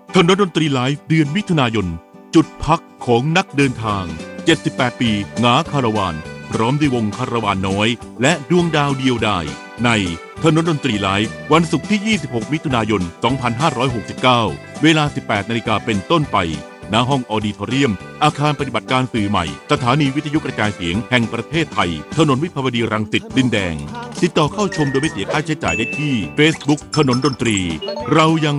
ถนนดนตรีไลฟ์เดือนมิถุนายนจุดพักของนักเดินทาง78ปีหงาคาราวานพร้อมด้วยวงคาราวานน้อยและดวงดาวเดียวดายในถนนดนตรีไลฟ์วันศุกร์ที่26มิถุนายน2569เวลา 18 นาฬิกาเป็นต้นไปณห้องออดิทอเรียมอาคารปฏิบัติการสื่อใหม่สถานีวิทยุกระจายเสียงแห่งประเทศไทยถนนวิภาวดีรังสิตดินแดงติดต่อเข้าชมโดยไม่เสียค่าใช้จ่ายได้ที่ Facebook ถนนดนตรีเรายัง